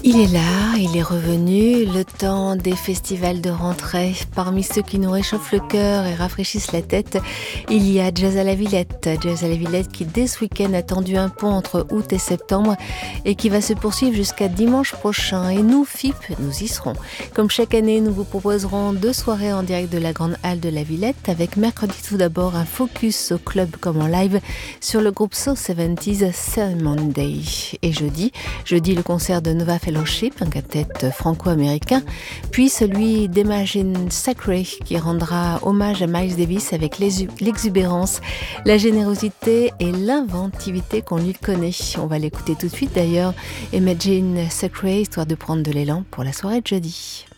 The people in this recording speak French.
Il est là, il est revenu, le temps des festivals de rentrée. Parmi ceux qui nous réchauffent le cœur et rafraîchissent la tête, il y a Jazz à la Villette. Jazz à la Villette qui, dès ce week-end, a tendu un pont entre août et septembre et qui va se poursuivre jusqu'à dimanche prochain. Et nous, FIP, nous y serons. Comme chaque année, nous vous proposerons 2 soirées en direct de la Grande Halle de la Villette, avec mercredi tout d'abord un focus au club comme en live sur le groupe So 70's Ceremony Day. Et jeudi le concert de Nova Fellowship, un quintet franco-américain, puis celui d'Imagine Sacré qui rendra hommage à Miles Davis avec l'exubérance, la générosité et l'inventivité qu'on lui connaît. On va l'écouter tout de suite d'ailleurs, Imagine Sacré, histoire de prendre de l'élan pour la soirée de jeudi.